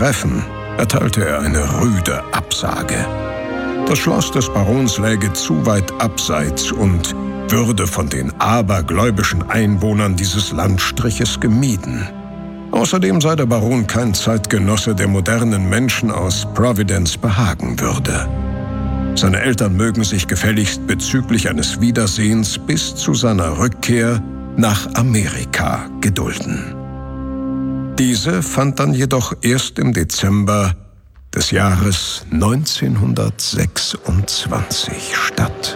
treffen, erteilte er eine rüde Absage. Das Schloss des Barons läge zu weit abseits und würde von den abergläubischen Einwohnern dieses Landstriches gemieden. Außerdem sei der Baron kein Zeitgenosse, der modernen Menschen aus Providence behagen würde. Seine Eltern mögen sich gefälligst bezüglich eines Wiedersehens bis zu seiner Rückkehr nach Amerika gedulden. Diese fand dann jedoch erst im Dezember des Jahres 1926 statt.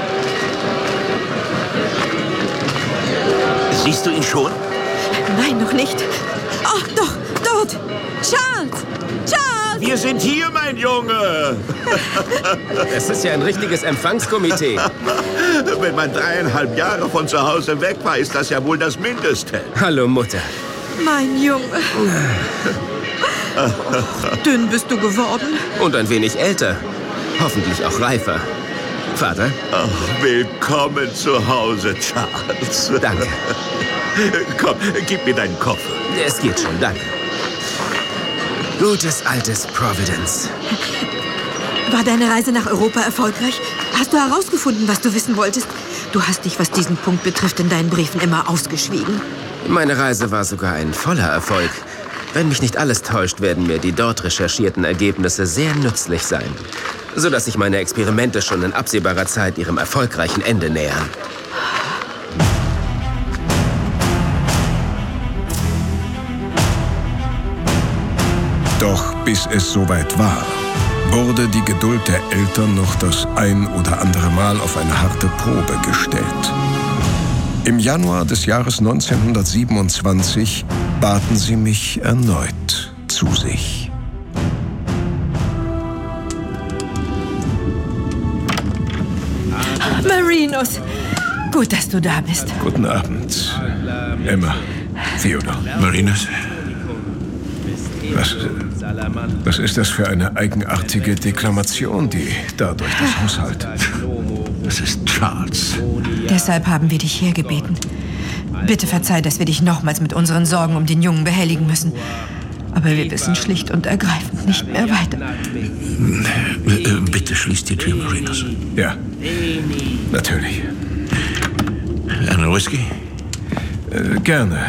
Siehst du ihn schon? Nein, noch nicht. Oh, doch, dort! Charles! Charles! Wir sind hier, mein Junge! Es ist ja ein richtiges Empfangskomitee. Wenn man 3,5 Jahre von zu Hause weg war, ist das ja wohl das Mindeste. Hallo, Mutter. Mein Junge. Oh, dünn bist du geworden. Und ein wenig älter. Hoffentlich auch reifer. Vater? Ach, willkommen zu Hause, Charles. Danke. Komm, gib mir deinen Koffer. Es geht schon, danke. Gutes altes Providence. War deine Reise nach Europa erfolgreich? Hast du herausgefunden, was du wissen wolltest? Du hast dich, was diesen Punkt betrifft, in deinen Briefen immer ausgeschwiegen. Meine Reise war sogar ein voller Erfolg. Wenn mich nicht alles täuscht, werden mir die dort recherchierten Ergebnisse sehr nützlich sein, sodass sich meine Experimente schon in absehbarer Zeit ihrem erfolgreichen Ende nähern. Doch bis es soweit war, wurde die Geduld der Eltern noch das ein oder andere Mal auf eine harte Probe gestellt. Im Januar des Jahres 1927 baten sie mich erneut zu sich. Marinus, gut, dass du da bist. Guten Abend, Emma, Theodor. Marinus? Was ist das für eine eigenartige Deklamation, die da durch das Haus hallt? Das ist Charles. Deshalb haben wir dich hergebeten. Bitte verzeih, dass wir dich nochmals mit unseren Sorgen um den Jungen behelligen müssen. Aber wir wissen schlicht und ergreifend nicht mehr weiter. Bitte schließ die Tür, Marinus. Ja, natürlich. Einen Whisky? Gerne.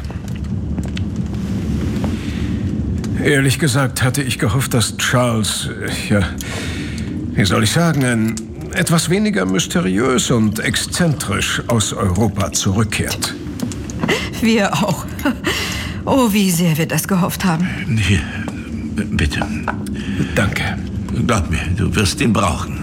Ehrlich gesagt hatte ich gehofft, dass Charles, wie soll ich sagen, etwas weniger mysteriös und exzentrisch aus Europa zurückkehrt. Wir auch. Oh, wie sehr wir das gehofft haben. Hier, bitte. Danke. Glaub mir, du wirst ihn brauchen.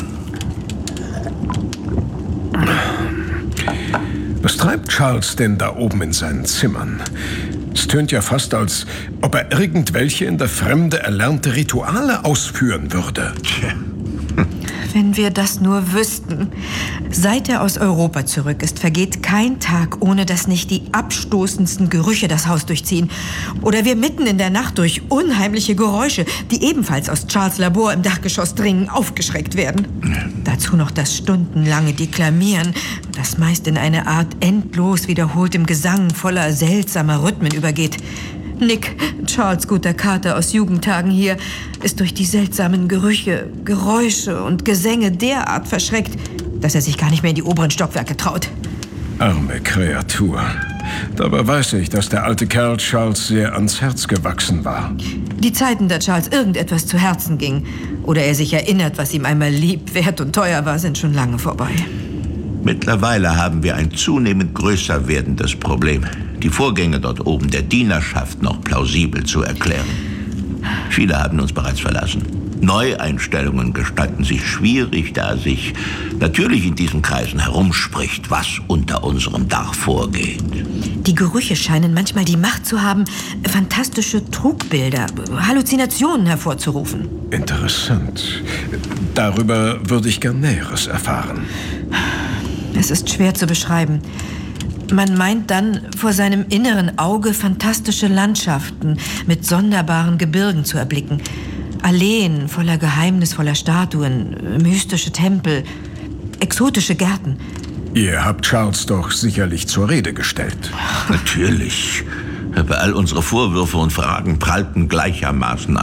Was treibt Charles denn da oben in seinen Zimmern? Es tönt ja fast, als ob er irgendwelche in der Fremde erlernte Rituale ausführen würde. Tja. Wenn wir das nur wüssten. Seit er aus Europa zurück ist, vergeht kein Tag, ohne dass nicht die abstoßendsten Gerüche das Haus durchziehen. Oder wir mitten in der Nacht durch unheimliche Geräusche, die ebenfalls aus Charles' Labor im Dachgeschoss dringen, aufgeschreckt werden. Dazu noch das stundenlange Deklamieren, das meist in eine Art endlos wiederholtem Gesang voller seltsamer Rhythmen übergeht. Nick, Charles' guter Kater aus Jugendtagen hier, ist durch die seltsamen Gerüche, Geräusche und Gesänge derart verschreckt, dass er sich gar nicht mehr in die oberen Stockwerke traut. Arme Kreatur. Dabei weiß ich, dass der alte Kerl Charles sehr ans Herz gewachsen war. Die Zeiten, da Charles irgendetwas zu Herzen ging oder er sich erinnert, was ihm einmal lieb, wert und teuer war, sind schon lange vorbei. Mittlerweile haben wir ein zunehmend größer werdendes Problem. Die Vorgänge dort oben der Dienerschaft noch plausibel zu erklären. Viele haben uns bereits verlassen. Neueinstellungen gestalten sich schwierig, da sich natürlich in diesen Kreisen herumspricht, was unter unserem Dach vorgeht. Die Gerüche scheinen manchmal die Macht zu haben, fantastische Trugbilder, Halluzinationen hervorzurufen. Interessant. Darüber würde ich gern Näheres erfahren. Es ist schwer zu beschreiben. Man meint dann, vor seinem inneren Auge fantastische Landschaften mit sonderbaren Gebirgen zu erblicken. Alleen voller geheimnisvoller Statuen, mystische Tempel, exotische Gärten. Ihr habt Charles doch sicherlich zur Rede gestellt. Natürlich. Aber all unsere Vorwürfe und Fragen prallten gleichermaßen